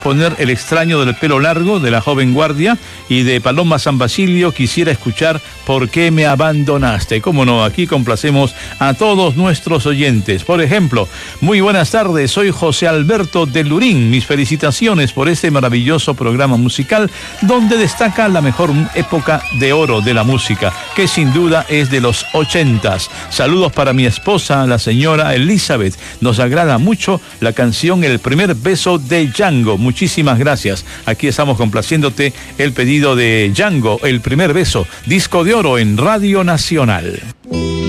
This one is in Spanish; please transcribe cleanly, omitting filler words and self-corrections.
Poner El extraño del pelo largo de la joven guardia, y de Paloma San Basilio quisiera escuchar ¿Por qué me abandonaste? Cómo no, aquí complacemos a todos nuestros oyentes. Por ejemplo, muy buenas tardes, soy José Alberto de Lurín. Mis felicitaciones por este maravilloso programa musical donde destaca la mejor época de oro de la música, que sin duda es de los 80s. Saludos para mi esposa, la señora Elizabeth. Nos agrada mucho la canción El primer beso de Django. Muchísimas gracias. Aquí estamos complaciéndote el pedido de Django, El primer beso, disco de oro en Radio Nacional.